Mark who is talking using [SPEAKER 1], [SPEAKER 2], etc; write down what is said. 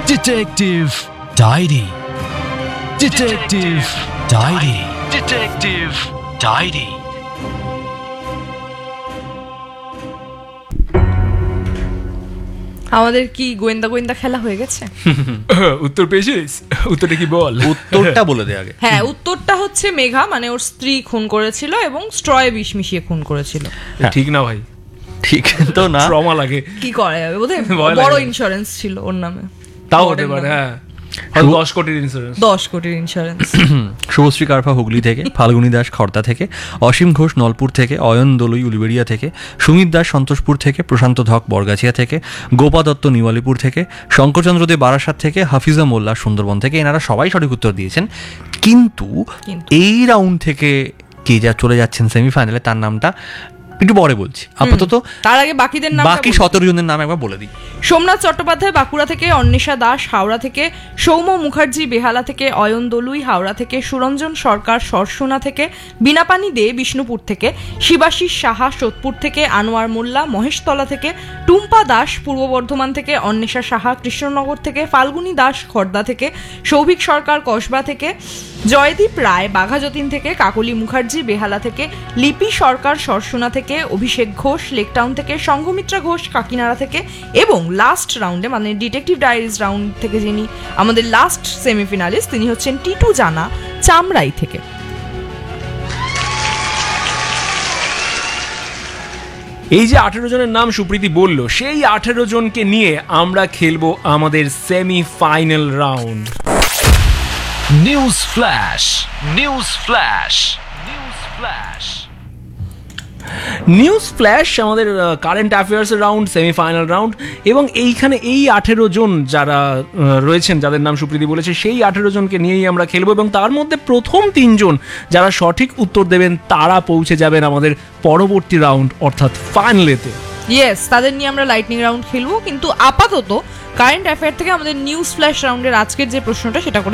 [SPEAKER 1] Detective Diary. Detective Diary. Detective Diary.
[SPEAKER 2] আমাদের কি গোয়েন্দা গোয়েন্দা খেলা হয়ে গেছে?
[SPEAKER 3] উত্তর পেয়েছিস? উত্তরটা কি বল?
[SPEAKER 4] উত্তরটা বলে দে আগে।
[SPEAKER 2] হ্যাঁ, উত্তরটা হচ্ছে মেঘা, মানে ওর স্ত্রী খুন করেছিল এবং স্ট্রয়ে বিষ মিশিয়ে খুন করেছিল।
[SPEAKER 3] ঠিক না ভাই?
[SPEAKER 4] ঠিক তো না,
[SPEAKER 3] ট্রমা লাগে।
[SPEAKER 2] কি করা যাবে, বোধহয়
[SPEAKER 3] ভয় লাগে।
[SPEAKER 2] বড় ইন্স্যুরেন্স ছিল ওর নামে।
[SPEAKER 3] তাও হতে পারে, হ্যাঁ। 10 কোটির ইন্স্যুরেন্স।
[SPEAKER 2] 10 কোটির ইন্স্যুরেন্স।
[SPEAKER 4] শুভশ্রী কারফা হুগলি থেকে, ফাল্গুনী দাস খর্দা থেকে, অসীম ঘোষ নলপুর থেকে, অয়ন দলুই উলুবেড়িয়া থেকে, সুমিত দাস সন্তোষপুর থেকে, প্রশান্ত ধক বরগাছিয়া থেকে, গোপা দত্ত নিওয়ালিপুর থেকে, শঙ্করচন্দ্র দে বারাসাত থেকে, হাফিজা মোল্লা সুন্দরবন থেকে। এনারা সবাই সঠিক উত্তর দিয়েছেন, কিন্তু এই রাউন্ড থেকে কে যা চলে যাচ্ছেন সেমিফাইনালে তার নামটা একটু পরে বলছি। আপাতত
[SPEAKER 2] তার আগে বাকিদের নাম,
[SPEAKER 4] বাকি 17 জনের নাম একবার বলে দিই।
[SPEAKER 2] সোমনাথ চট্টোপাধ্যায় বাঁকুড়া থেকে, অন্বেষা দাস হাওড়া থেকে, সৌম্য মুখার্জি বেহালা থেকে, অয়ন দলুই হাওড়া থেকে, সুরঞ্জন সরকার সরসোনা থেকে, বীণাপানি দে বিষ্ণুপুর থেকে, শিবাশিস সাহা সোদপুর থেকে, আনোয়ার মোল্লা মহেশতলা থেকে, টুম্পা দাস পূর্ব বর্ধমান থেকে, অন্বেষা সাহা কৃষ্ণনগর থেকে, ফাল্গুনী দাস খর্দা থেকে, সৌভিক সরকার কসবা থেকে, জয়দীপ রায় বাঘাযতীন থেকে, কাকলি মুখার্জি বেহালা থেকে, লিপি সরকার সরসোনা থেকে, অভিষেক ঘোষ লেকটাউন থেকে, সংঘমিত্রা ঘোষ কাকিনাড়া থেকে, এবং লাস্ট রাউন্ডে মানে ডিটেকটিভ ডায়েরিজ রাউন্ড থেকে যিনি আমাদের লাস্ট সেমিফিনালিস্ট তিনি হচ্ছেন টিটু জানা চামড়াই থেকে।
[SPEAKER 3] এই যে 18 জনের নাম সুপ্রীতি বলল, সেই 18 জনকে নিয়ে আমরা খেলবো আমাদের semifinal round.
[SPEAKER 1] News Flash. News Flash. News Flash.
[SPEAKER 3] News flash আমাদের কারেন্ট অ্যাফেয়ার্সের রাউন্ড, সেমিফাইনাল রাউন্ড। এবং এইখানে এই 18 জন যারা রয়েছেন, যাদের নাম সুপ্রীতি বলেছে, সেই 18 জনকে নিয়েই আমরা খেলবো। এবং তার মধ্যে প্রথম 3 জন যারা সঠিক উত্তর দেবেন তারা পৌঁছে যাবেন আমাদের পরবর্তী রাউন্ড অর্থাৎ ফাইনালেতে।
[SPEAKER 2] ইয়েস, তাদের নিয়ে আমরা লাইটনিং রাউন্ড খেলবো। কিন্তু আপাতত কারেন্ট অ্যাফেয়ার থেকে আমাদের নিউজ ফ্ল্যাশ রাউন্ডের আজকের যে প্রশ্নটা সেটা করে